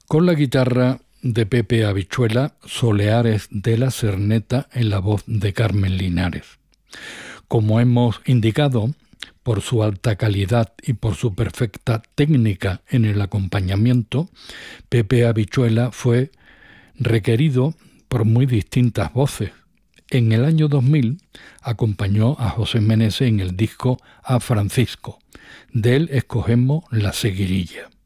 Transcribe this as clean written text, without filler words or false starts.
Con la guitarra de Pepe Habichuela, Soleares de la Cerneta en la voz de Carmen Linares. Como hemos indicado, por su alta calidad y por su perfecta técnica en el acompañamiento, Pepe Habichuela fue requerido por muy distintas voces. En el año 2000 acompañó a José Meneses en el disco A Francisco. De él escogemos La Seguirilla.